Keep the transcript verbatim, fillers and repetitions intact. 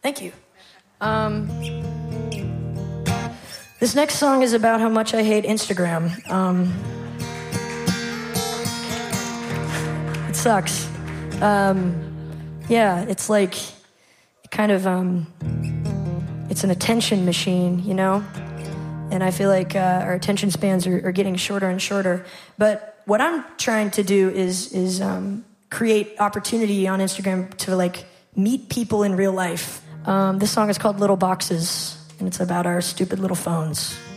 Thank you. Um, this next song is about how much I hate Instagram. Um, it sucks. Um, yeah, it's like kind of, um, it's an attention machine, you know? And I feel like uh, our attention spans are, are getting shorter and shorter. But what I'm trying to do is is um, create opportunity on Instagram to like meet people in real life. Um, this song is called Little Boxes, and it's about our stupid little phones.